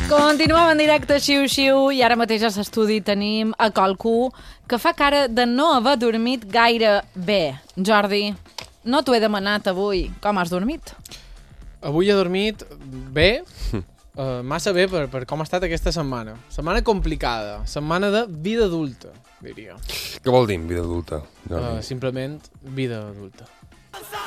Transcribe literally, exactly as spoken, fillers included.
Continuem en directe xiu-xiu i ara mateix a l'estudi tenim a qualcú que fa cara de no haver dormit gaire bé. Jordi, no t'ho he demanat avui. Com has dormit? Avui he dormit bé, uh, massa bé per, per com ha estat aquesta setmana. Setmana complicada, setmana de vida adulta, diria. Què vol dir vida adulta? Uh, simplement vida adulta.